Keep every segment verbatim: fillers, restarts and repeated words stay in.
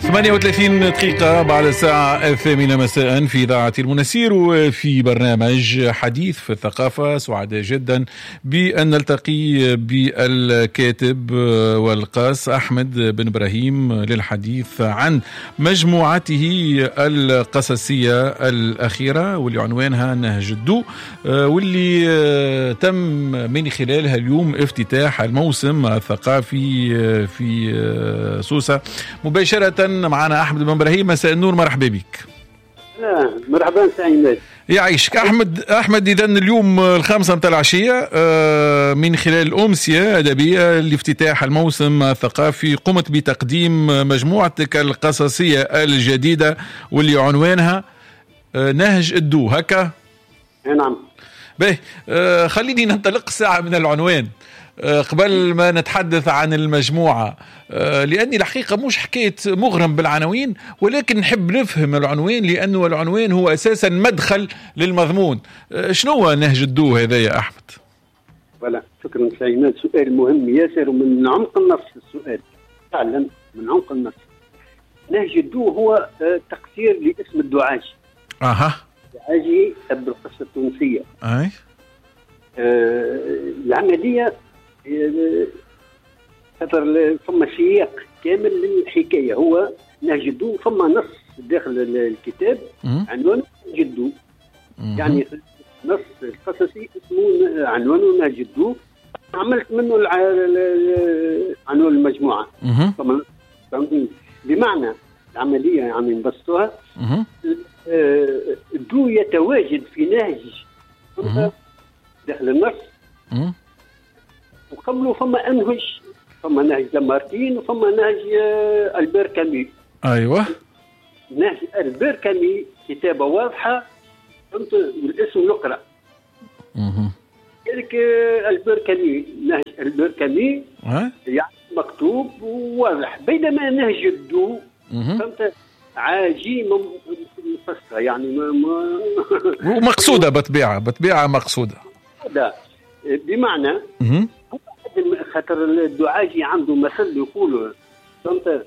ثمانية وثلاثين دقيقة بعد الساعة الثامنة مساء في إذاعة المنسير وفي برنامج حديث في الثقافة. سعداء جدا بأن نلتقي بالكاتب والقاص أحمد بن إبراهيم للحديث عن مجموعته القصصية الأخيرة واللي عنوانها نهج الضوء، واللي تم من خلالها اليوم افتتاح الموسم الثقافي في سوسة. مباشرة معنا أحمد بن إبراهيم، مساء النور، مرحبا بك. آه مرحبا سعيد. يعيشك أحمد. أحمد إذا اليوم الخامسة متاع العشية من خلال أمسية أدبية لافتتاح الموسم الثقافي قمت بتقديم مجموعتك القصصية الجديدة واللي عنوانها نهج الضوء، هكا؟ نعم. باهي، خليني ننطلق ساعة من العنوان قبل ما نتحدث عن المجموعة، لأني الحقيقة مش حكاية مغرم بالعناوين، ولكن نحب نفهم العنوان، لأنه العنوان هو أساسا مدخل للمضمون. شنو هو نهج الضوء هذا يا أحمد؟ ولا شكرا سعيد، سؤال مهم ياسر ومن عمق النص. السؤال فعلا من عمق النص. نهج الضوء هو تقصير لاسم الدعاجي. أها. الدعاجي أب القصة التونسية. أي. آه العملية خاطر ثم سياق كامل للحكايه. هو نهج الضوء، ثم نص داخل الكتاب عنوانه نهج الضوء، يعني نص القصصي اسمه عنوانه نهج الضوء. عملت منه عنوان المجموعه. بمعنى العمليه يعني نبسطوها، الضوء يتواجد في نهج داخل النص، وقبله فما انهج، فما نهج لامارتين وفما نهج البير كامي. ايوه، نهج البير كامي كتابه واضحه، فهمت، والاسم يقرا. اها كذلك البير كامي، نهج البير كامي يعني مكتوب وواضح، بينما نهج الضوء فهمت عاجي مفسره، يعني ما ومقصوده بطبيعه بطبيعه مقصوده. هذا بمعنى خاطر الدعاجي عنده مثل يقولوا فهمت،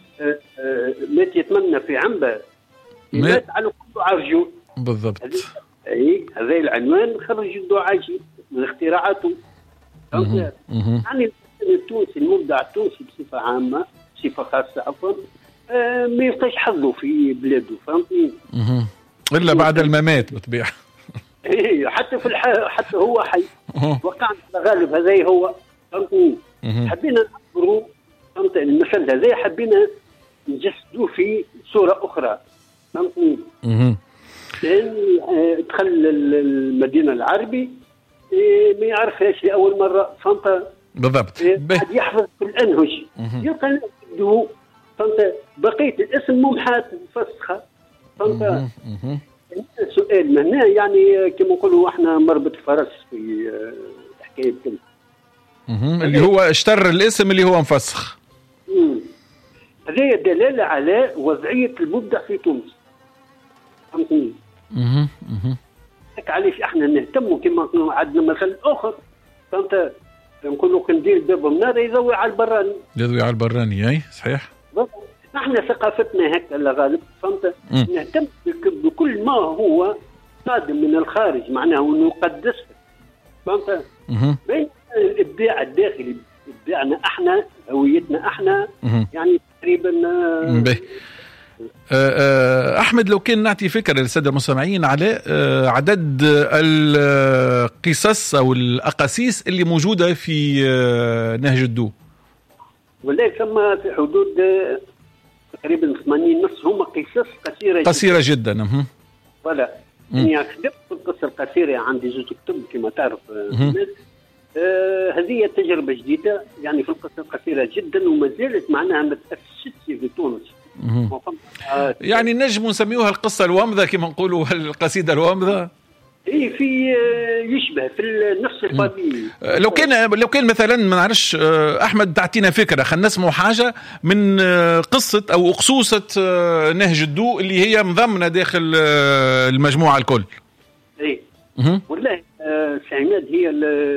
مات يتمنى في عنبه مات على كل عرجون. بالضبط. اي هذا العنوان خرج الدعاجي من اختراعاته، فهمت. يعني التونسي المبدع التونسي بصفه عامه، بصفه خاصه عفوا، ما يلقاش حظه في بلاده، فهمتني، الا بعد الممات بطبيعه. ايه حتى في الح... حتى هو حي وقع على غالب. هذا هو فهمتني. حبينا نعبروا فهمت المثل هذا، حبينا نجسدوه في صوره اخرى، فهمتني. لان دخل المدينه العربي ما يعرفهاش لاول مره، فهمت. بالضبط. قاعد يحفظ في الانهج، يلقى نفسه فهمت بقيه الاسم ممحات مفسخه، فهمت. السؤال من هنا يعني كما نقولوا احنا مربط فرس في الحكايه كلها. اللي هو اشتر الاسم اللي هو مفسخ. هذه دلاله على وضعيه المبدع في تونس، فهمتني. اها اها هيك علاش احنا نهتموا كما عندنا مثل اخر، فهمت، نقولوا كندير باب النار يضوي على البراني. يضوي على البراني، اي صحيح. نحن ثقافتنا هيك على غالب، فهمت، نهتم بكل ما هو قادم من الخارج، معناه نقدسه، فهمت. بين الابداع الداخلي، ابداعنا احنا، هويتنا احنا، يعني تقريبا. أحمد، لو كان نعطي فكرة للسادة المستمعين على عدد القصص أو الأقاسيس اللي موجودة في نهج الضوء. ولا كما في حدود تقريبا ثمانين نص هما قصص قصيرة قصيرة جدا. جدا. ولا يعني خدمت في القصة القصيرة، عندي زوج كتب كما تعرف. آه هذه تجربة جديدة يعني في القصة القصيرة جدا، وما زالت معناها ما تأسستش في تونس. آه يعني نجم نسميوها القصة الوامضة كما نقولوا، القصيدة الوامضة. اي في يشبه في نفس القبيل. لو كان لو كان مثلا ما نعرفش احمد تعطينا فكره، خلينا نسمعوا حاجه من قصه او اقصوصه نهج الضوء اللي هي مضمنه داخل المجموعه الكل. اي والله سعيد، هي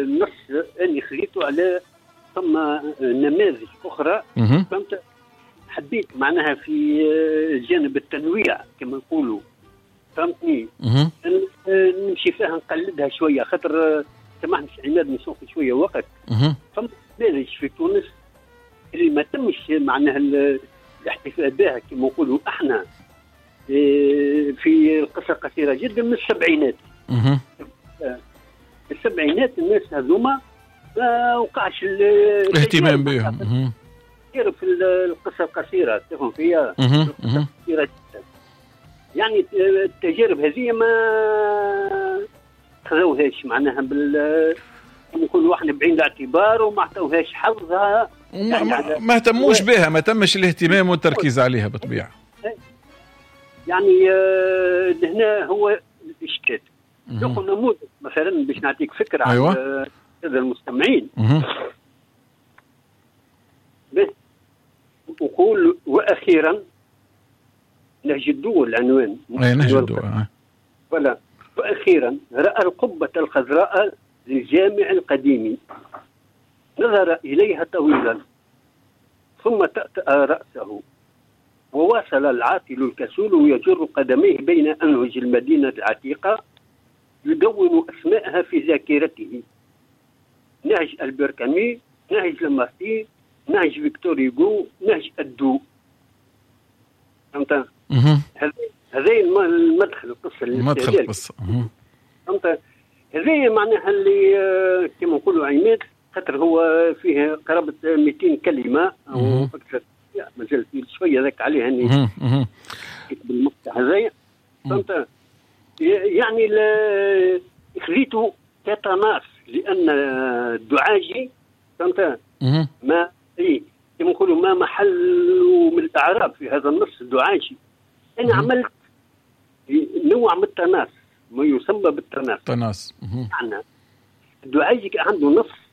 النص اللي خليته على ثم نماذج اخرى، فهمت، حبيت معناها في جانب التنويع كما نقولوا، فهمتني؟ نمشي فيها نقلدها شويه، خاطر سمحني عماد نشوف شويه وقت. فما برنامج في تونس اللي ما تمش معناها الاحتفاء بها كما نقولوا احنا في القصه قصيره جدا من السبعينات. السبعينات الناس هذوما ما وقعش الاهتمام بهم في القصه القصيره، تفهم فيها القصه القصيره جدا. يعني التجارب هذه ما خذوهاش معناها بال نقولوا احنا بعين الاعتبار وما عطوهاش حظها، يعني ما, ما اهتموش بها، ما تمش الاهتمام والتركيز عليها بالطبيعه. يعني آه هنا هو الاشكال. ناخذ نموذج مثلا باش نعطيك فكره. أيوة. عن هذا المستمعين. نقول واخيرا نهج الدول العنوان. اي نهج الدول. ولا واخيرا راى القبه الخضراء للجامع القديم، نظر اليها طويلا ثم تأتأ رأسه، وواصل العاطل الكسول يجر قدميه بين أنهج المدينة العتيقة يدون أسماءها في ذاكرته: نهج البركامي، نهج لامارتي، نهج فيكتور هيغو، نهج الدو. فهمت؟ هذا المدخل القصة. المدخل القصة. فهمت؟ هذا معناها اللي كما نقولوا عماد، خاطر هو فيه قرابة مئتين كلمة أو أكثر، مازال فيه شوية ذاك عليه هني بالمفتاح هذايا. فهمت؟ يعني خذيته كتناص، لأن الدعاجي فهمت ما إيه كما نقولوا ما محل من الإعراب في هذا النص الدعاجي. أنا عملت نوع من التناص، ما يسمى بالتناص. تناص. معنى الدعاجي عنده نص